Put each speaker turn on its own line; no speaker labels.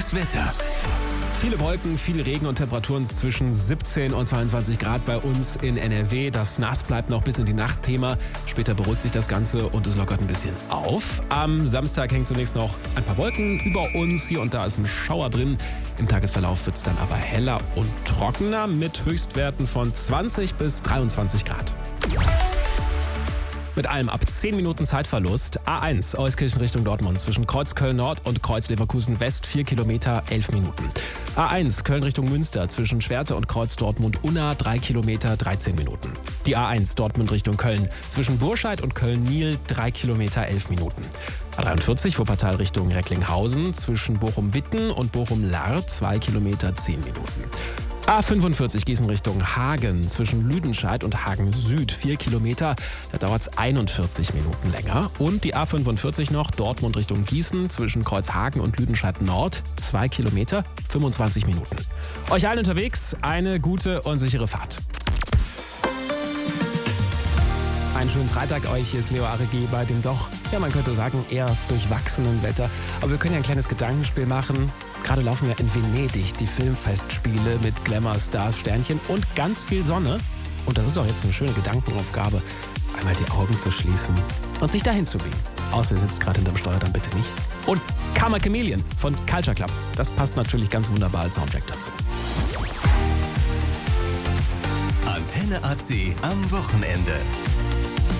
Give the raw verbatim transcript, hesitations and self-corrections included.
Das Wetter.
Viele Wolken, viel Regen und Temperaturen zwischen siebzehn und zweiundzwanzig Grad bei uns in N R W. Das Nass bleibt noch bis in die Nacht Thema. Später beruhigt sich das Ganze und es lockert ein bisschen auf. Am Samstag hängt zunächst noch ein paar Wolken über uns. Hier und da ist ein Schauer drin. Im Tagesverlauf wird es dann aber heller und trockener mit Höchstwerten von zwanzig bis dreiundzwanzig Grad. Mit allem ab zehn Minuten Zeitverlust. A eins Euskirchen Richtung Dortmund zwischen Kreuz Köln Nord und Kreuz Leverkusen West vier Kilometer, elf Minuten. A eins Köln Richtung Münster zwischen Schwerte und Kreuz Dortmund Unna drei Kilometer, dreizehn Minuten. Die A eins Dortmund Richtung Köln zwischen Burscheid und Köln-Niel drei Kilometer, elf Minuten. A dreiundvierzig Wuppertal Richtung Recklinghausen zwischen Bochum-Witten und Bochum-Lahr zwei Kilometer, zehn Minuten. A fünfundvierzig Gießen Richtung Hagen zwischen Lüdenscheid und Hagen Süd vier Kilometer, da dauert es einundvierzig Minuten länger. Und die A fünfundvierzig noch Dortmund Richtung Gießen zwischen Kreuzhagen und Lüdenscheid Nord zwei Kilometer, fünfundzwanzig Minuten. Euch allen unterwegs eine gute und sichere Fahrt. Einen schönen Freitag euch, hier ist Leo Aregi bei dem doch, ja man könnte sagen, eher durchwachsenen Wetter. Aber wir können ja ein kleines Gedankenspiel machen. Gerade laufen ja in Venedig die Filmfestspiele mit Glamour, Stars, Sternchen und ganz viel Sonne. Und das ist doch jetzt eine schöne Gedankenaufgabe, einmal die Augen zu schließen und sich dahin zu biegen. Außer ihr sitzt gerade hinterm Steuer, dann bitte nicht. Und Karma Chameleon von Culture Club, das passt natürlich ganz wunderbar als Soundtrack dazu.
Antenne A C am Wochenende.